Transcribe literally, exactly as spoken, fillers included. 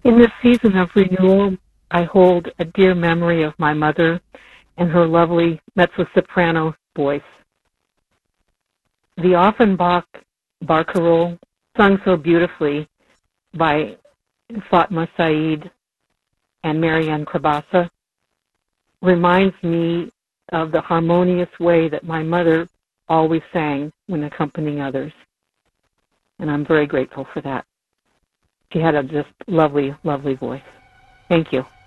In this season of renewal, I hold a dear memory of my mother and her lovely mezzo-soprano voice. The Offenbach barcarolle, sung so beautifully by Fatma Said and Marianne Krabasa, reminds me of the harmonious way that my mother always sang when accompanying others. And I'm very grateful for that. She had a just lovely, lovely voice. Thank you.